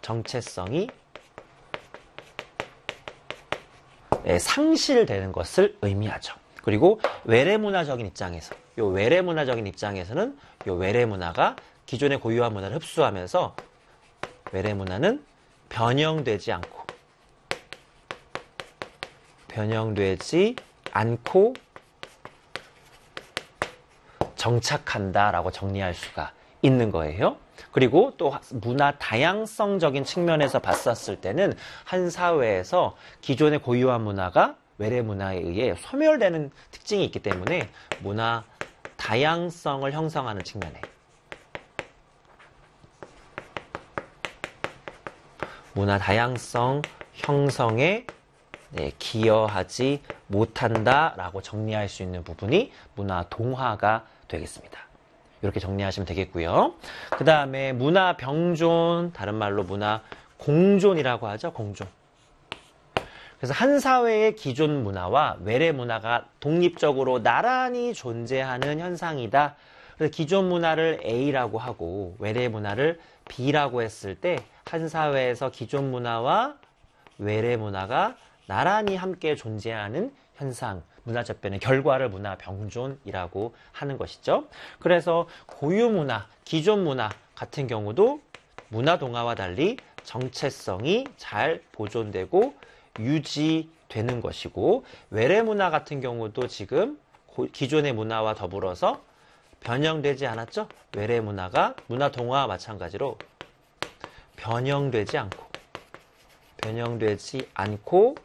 정체성이 상실되는 것을 의미하죠. 그리고 외래문화적인 입장에서, 요 외래문화적인 입장에서는 요 외래문화가 기존의 고유한 문화를 흡수하면서 외래문화는 변형되지 않고 정착한다라고 정리할 수가 있는 거예요. 그리고 또 문화 다양성적인 측면에서 봤었을 때는 한 사회에서 기존의 고유한 문화가 외래 문화에 의해 소멸되는 특징이 있기 때문에 문화 다양성을 형성하는 측면에 문화 다양성 형성에 기여하지 못한다라고 정리할 수 있는 부분이 문화 동화가 되겠습니다. 이렇게 정리하시면 되겠고요. 그 다음에 문화 병존, 다른 말로 문화 공존이라고 하죠. 공존. 그래서 한 사회의 기존 문화와 외래 문화가 독립적으로 나란히 존재하는 현상이다. 그래서 기존 문화를 A라고 하고 외래 문화를 B라고 했을 때 한 사회에서 기존 문화와 외래 문화가 나란히 함께 존재하는 현상, 문화재변의 결과를 문화 병존이라고 하는 것이죠. 그래서 고유 문화, 기존 문화 같은 경우도 문화 동화와 달리 정체성이 잘 보존되고 유지되는 것이고, 외래 문화 같은 경우도 지금 기존의 문화와 더불어서 변형되지 않았죠? 외래 문화가 문화 동화와 마찬가지로 변형되지 않고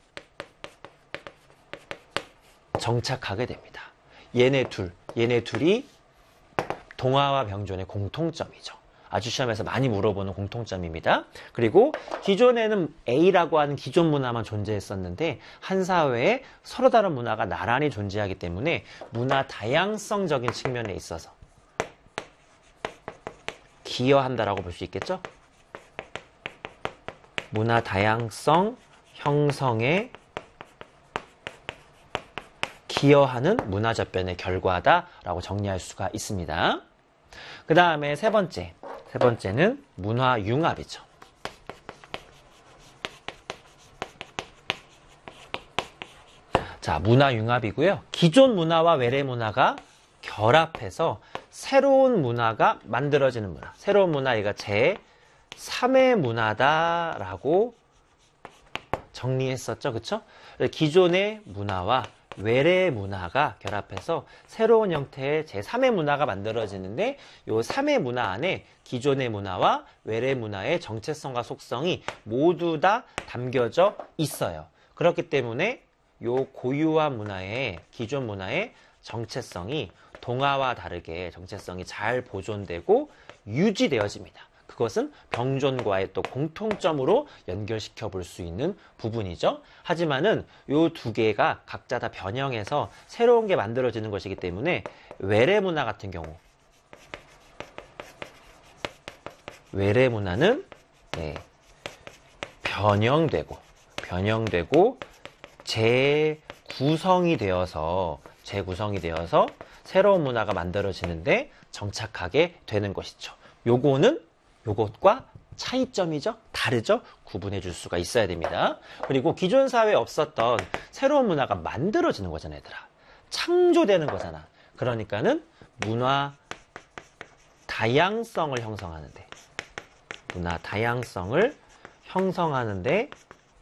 정착하게 됩니다. 얘네 둘이 동화와 병존의 공통점이죠. 아주 시험에서 많이 물어보는 공통점입니다. 그리고 기존에는 A라고 하는 기존 문화만 존재했었는데 한 사회에 서로 다른 문화가 나란히 존재하기 때문에 문화 다양성적인 측면에 있어서 기여한다라고 볼 수 있겠죠? 문화 다양성 형성에 기여하는 문화재변의 결과다라고 정리할 수가 있습니다. 그 다음에 세 번째는 문화융합이죠. 자, 문화융합이고요. 기존 문화와 외래 문화가 결합해서 새로운 문화가 만들어지는 문화. 새로운 문화, 이거 제3의 문화다라고 정리했었죠. 그쵸? 기존의 문화와 외래 문화가 결합해서 새로운 형태의 제3의 문화가 만들어지는데, 이 3의 문화 안에 기존의 문화와 외래 문화의 정체성과 속성이 모두 다 담겨져 있어요. 그렇기 때문에 이 고유한 문화의, 기존 문화의 정체성이 동화와 다르게 정체성이 잘 보존되고 유지되어집니다. 그것은 병존과의 또 공통점으로 연결시켜 볼 수 있는 부분이죠. 하지만은 이 두 개가 각자 다 변형해서 새로운 게 만들어지는 것이기 때문에 외래 문화 같은 경우, 외래 문화는 변형되고 재구성이 되어서 새로운 문화가 만들어지는데 정착하게 되는 것이죠. 요것과 차이점이죠. 다르죠. 구분해 줄 수가 있어야 됩니다. 그리고 기존 사회에 없었던 새로운 문화가 만들어지는 거잖아, 얘들아. 창조되는 거잖아. 그러니까는 문화 다양성을 형성하는데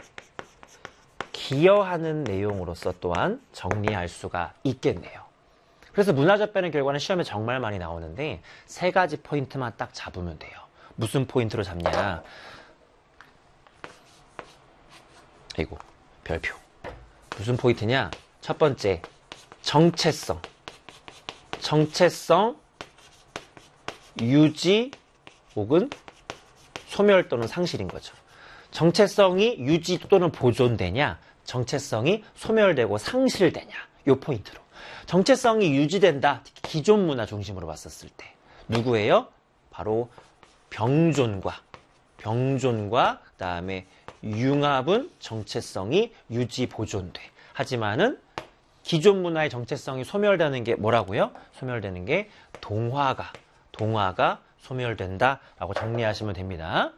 기여하는 내용으로서 또한 정리할 수가 있겠네요. 그래서 문화재변의 결과는 시험에 정말 많이 나오는데 세 가지 포인트만 딱 잡으면 돼요. 무슨 포인트로 잡냐? 아이고, 별표. 무슨 포인트냐? 첫 번째, 정체성, 유지 혹은 소멸 또는 상실인 거죠. 정체성이 유지 또는 보존되냐, 정체성이 소멸되고 상실되냐, 요 포인트로. 정체성이 유지된다, 특히 기존 문화 중심으로 봤었을 때 누구예요? 바로 병존과 그다음에 융합은 정체성이 유지 보존돼. 하지만은 기존 문화의 정체성이 소멸되는 게 뭐라고요? 소멸되는 게 동화가 소멸된다라고 정리하시면 됩니다.